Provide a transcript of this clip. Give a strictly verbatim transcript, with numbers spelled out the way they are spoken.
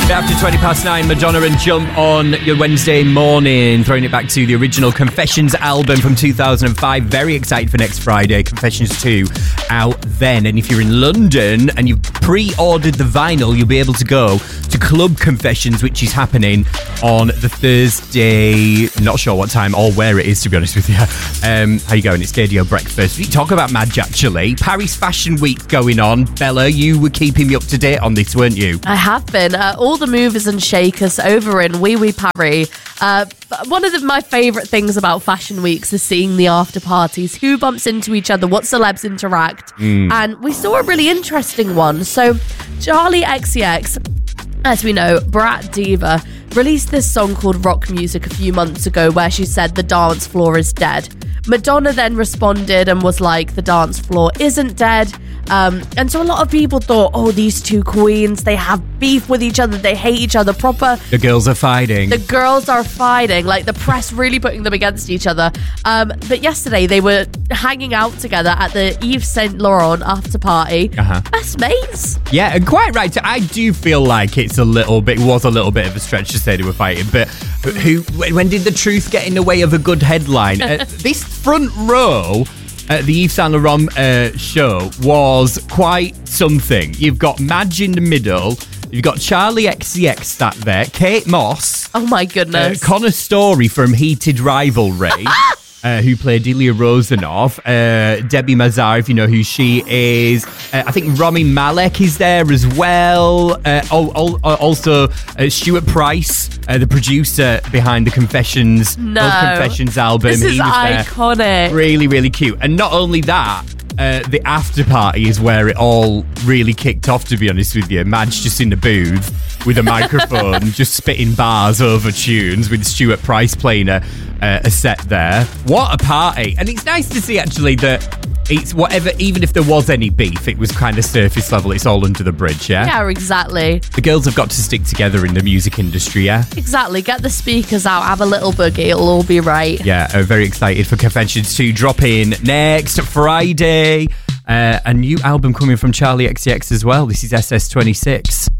After twenty past nine, Madonna and Jump on your Wednesday morning, throwing it back to the original Confessions album from two thousand five. Very excited for next Friday, Confessions two, out then. And if you're in London and you've pre-ordered the vinyl, you'll be able to go to Club Confessions, which is happening on the Thursday, not sure what time or where it is, to be honest with you. Um, how you going? It's Stadio Breakfast. We talk about Madge, actually. Paris Fashion Week going on. Bella, you were keeping me up to date on this, weren't you? I have been. Uh, all the movers and shakers over in Wee Wee Paris. Uh, one of the, my favourite things about Fashion Weeks is seeing the after parties. Who bumps into each other? What celebs interact? Mm. And we saw a really interesting one. So Charli X C X, as we know, Brat Diva, released this song called Rock Music a few months ago where she said the dance floor is dead. Madonna then responded and was like, the dance floor isn't dead. Um, and so a lot of people thought, oh, these two queens, they have beef with each other, they hate each other proper. The girls are fighting. The girls are fighting, like the press really putting them against each other. Um, but yesterday they were hanging out together at the Yves Saint Laurent after party. Uh-huh. Best mates. Yeah, and quite right. I do feel like it's a little bit, was a little bit of a stretch to say they were fighting, but who? When did the truth get in the way of a good headline? uh, this front row at the Yves Saint Laurent uh, show was quite something. You've got Madge in the middle. You've got Charli X C X sat there. Kate Moss. Oh my goodness. Uh, Connor Story from Heated Rivalry. Uh, who played Ilya Rozanov, uh, Debbie Mazar, if you know who she is. Uh, I think Rami Malek is there as well. Uh, oh, oh, also, uh, Stuart Price, uh, the producer behind the Confessions, no. Both Confessions album. This is he was iconic. There. Really, really cute. And not only that, Uh, the after party is where it all really kicked off, to be honest with you. Madge just in the booth with a microphone, just spitting bars over tunes with Stuart Price playing a, uh, a set there. What a party. And it's nice to see, actually, that it's whatever, even if there was any beef, it was kind of surface level. It's all under the bridge, yeah? Yeah, exactly. The girls have got to stick together in the music industry, yeah? Exactly. Get the speakers out, have a little boogie, it'll all be right. Yeah, I'm very excited for Confessions to drop in next Friday. Uh, a new album coming from Charli X C X as well. This is S S twenty-six.